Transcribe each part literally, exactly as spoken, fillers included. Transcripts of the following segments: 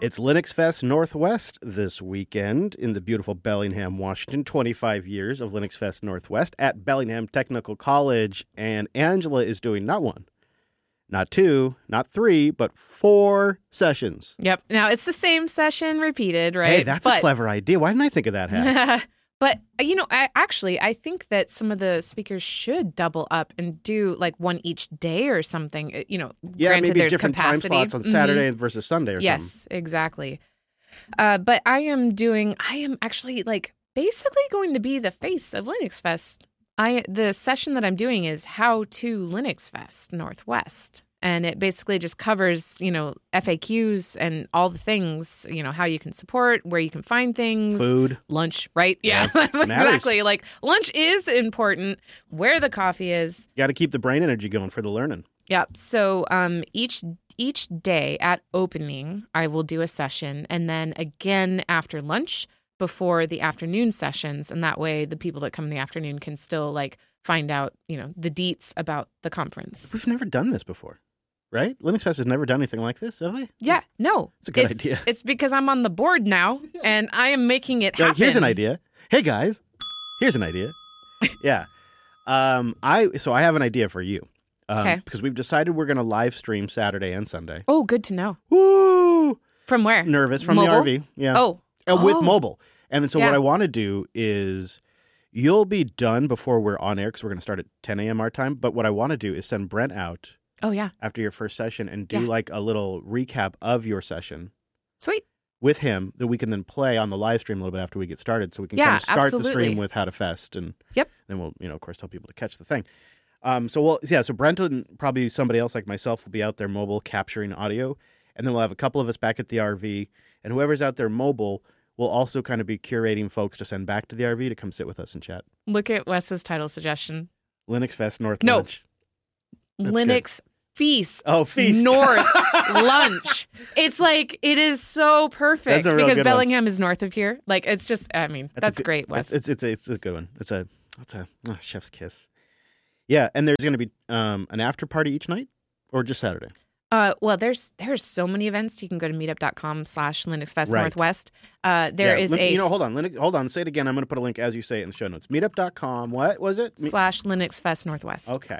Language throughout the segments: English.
It's Linux Fest Northwest this weekend in the beautiful Bellingham, Washington. twenty-five years of Linux Fest Northwest at Bellingham Technical College. And Angela is doing not one, not two, not three, but four sessions. Yep. Now, it's the same session repeated, right? Hey, that's but, a clever idea. Why didn't I think of that, Hack? But, you know, I, actually, I think that some of the speakers should double up and do like one each day or something. You know, yeah, granted, maybe there's different capacity. time slots on Saturday mm-hmm. versus Sunday or yes, something. Yes, exactly. Uh, but I am doing, I am actually like basically going to be the face of Linux Fest. I The session that I'm doing is How to Linux Fest Northwest. And it basically just covers, you know, F A Qs and all the things, you know, how you can support, where you can find things. Food. Lunch, right? Yeah, yeah exactly. Like, lunch is important, where the coffee is. You got to keep the brain energy going for the learning. Yep. So um, each each day at opening, I will do a session. And then again after lunch before the afternoon sessions. And that way the people that come in the afternoon can still, like, find out, you know, the deets about the conference. We've never done this before. Right? Linux Fest has never done anything like this, have they? Yeah, no. It's a good it's, idea. It's because I'm on the board now, and I am making it happen. Like, here's an idea. Hey, guys. Here's an idea. yeah. Um, I So I have an idea for you. Um, okay. Because we've decided we're going to live stream Saturday and Sunday. Oh, good to know. Woo! From where? Nervous. From mobile? the R V. Yeah. Oh. Uh, oh. With mobile. And then so yeah. what I want to do is... You'll be done before we're on air because we're going to start at ten a.m. our time. But what I want to do is send Brent out... Oh, yeah. After your first session and do yeah. like a little recap of your session. Sweet. With him that we can then play on the live stream a little bit after we get started. So we can yeah, kind of start absolutely. the stream with How to Fest. And yep. then we'll, you know, of course, tell people to catch the thing. Um, so we'll, yeah, so Brent and probably somebody else like myself will be out there mobile capturing audio. And then we'll have a couple of us back at the R V. And whoever's out there mobile will also kind of be curating folks to send back to the R V to come sit with us and chat. Look at Wes's title suggestion. Linux Fest North no. Lunch. That's Linux good. Feast. Oh, Feast. North Lunch. It's like, it is so perfect because Bellingham one. is north of here. Like, it's just, I mean, that's, that's good, great, Wes. It's, it's, it's, a, it's a good one. It's a, it's a oh, chef's kiss. Yeah, and there's going to be um, an after party each night or just Saturday? Uh, well, there's there's so many events. You can go to meetup.com slash Linux Fest right. Northwest. Uh, there yeah, is Lin- a... You know, hold on. Linux, hold on. Say it again. I'm going to put a link as you say it in the show notes. Meetup.com. What was it? Me- slash Linux Fest Northwest. Okay.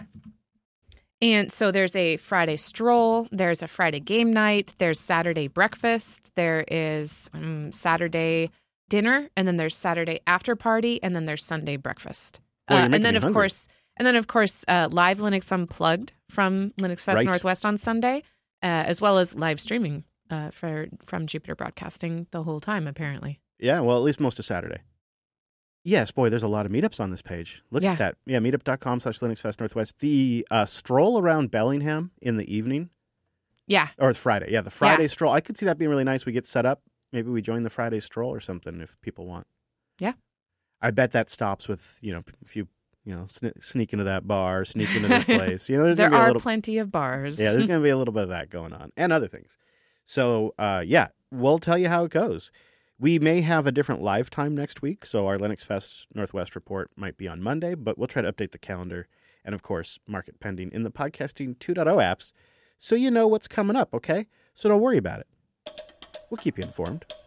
And so there's a Friday stroll. There's a Friday game night. There's Saturday breakfast. There is um, Saturday dinner. And then there's Saturday after party. And then there's Sunday breakfast. Well, uh, and then, of hungry. course... And then, of course, uh, live Linux Unplugged from Linux Fest right. Northwest on Sunday, uh, as well as live streaming uh, for from Jupiter Broadcasting the whole time, apparently. Yeah, well, at least most of Saturday. Yes, boy, there's a lot of meetups on this page. Look yeah. at that. Yeah, meetup.com slash Linux Fest Northwest. The uh, stroll around Bellingham in the evening. Yeah. Or Friday. Yeah, the Friday yeah. stroll. I could see that being really nice. We get set up. Maybe we join the Friday stroll or something if people want. Yeah. I bet that stops with, you know, a few... You know, sne- sneak into that bar, sneak into this place. You know, there's there gonna be are a little, plenty of bars. Yeah, there's going to be a little bit of that going on and other things. So, uh, yeah, we'll tell you how it goes. We may have a different live time next week, so our Linux Fest Northwest report might be on Monday, but we'll try to update the calendar and, of course, mark it pending in the Podcasting two point oh apps so you know what's coming up, okay? So don't worry about it. We'll keep you informed.